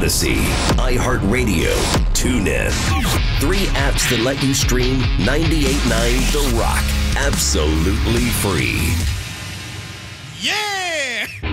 Odyssey, iHeartRadio, TuneIn. 3 apps that let you stream 98.9 The Rock absolutely free. Yeah!